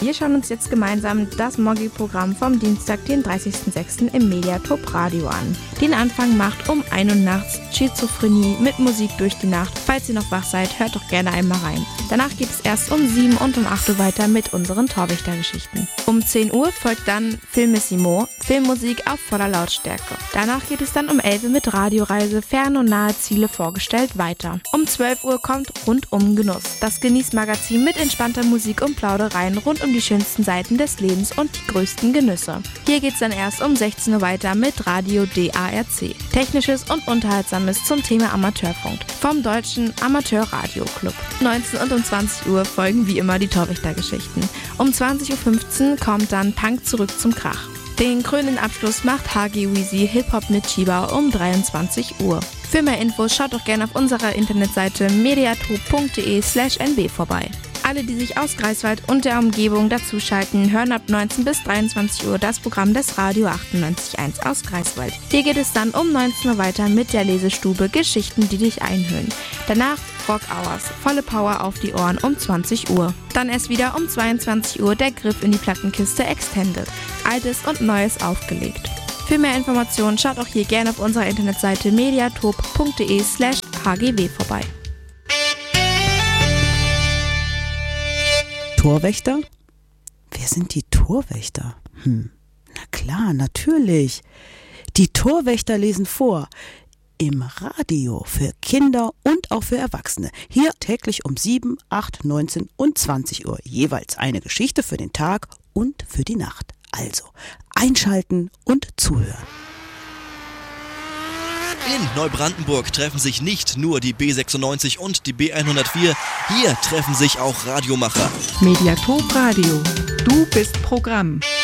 Wir schauen uns jetzt gemeinsam das Moggi-Programm vom Dienstag, den 30.06. im Mediatop Radio an. Den Anfang macht um 1 Uhr nachts Schizophrenie mit Musik durch die Nacht. Falls ihr noch wach seid, hört doch gerne einmal rein. Danach geht es erst um 7 und um 8 Uhr weiter mit unseren Torwächtergeschichten. Um 10 Uhr folgt dann Filmissimo, Filmmusik auf voller Lautstärke. Danach geht es dann um 11 Uhr mit Radioreise, ferne und nahe Ziele vorgestellt weiter. Um 12 Uhr kommt Rundum Genuss, das Genießmagazin mit entspannter Musik und Plaudereien rund um die schönsten Seiten des Lebens und die größten Genüsse. Hier geht's dann erst um 16 Uhr weiter mit Radio DARC. Technisches und Unterhaltsames zum Thema Amateurfunk vom Deutschen Amateurradio-Club. 19 und um 20 Uhr folgen wie immer die Torwächtergeschichten. Um 20.15 Uhr kommt dann Punk zurück zum Krach. Den krönenden Abschluss macht HG Weezy Hip-Hop mit Chiba um 23 Uhr. Für mehr Infos schaut doch gerne auf unserer Internetseite mediatop.de/nb vorbei. Alle, die sich aus Greifswald und der Umgebung dazuschalten, hören ab 19 bis 23 Uhr das Programm des Radio 98.1 aus Greifswald. Hier geht es dann um 19 Uhr weiter mit der Lesestube Geschichten, die dich einhüllen. Danach Rock Hours, volle Power auf die Ohren um 20 Uhr. Dann erst wieder um 22 Uhr der Griff in die Plattenkiste Extended. Altes und Neues aufgelegt. Für mehr Informationen schaut auch hier gerne auf unserer Internetseite mediatop.de/hgw vorbei. Torwächter? Wer sind die Torwächter? Na klar, natürlich. Die Torwächter lesen vor. Im Radio für Kinder und auch für Erwachsene. Hier täglich um 7, 8, 19 und 20 Uhr. Jeweils eine Geschichte für den Tag und für die Nacht. Also einschalten und zuhören. In Neubrandenburg treffen sich nicht nur die B96 und die B104, hier treffen sich auch Radiomacher. Mediatop Radio. Du bist Programm.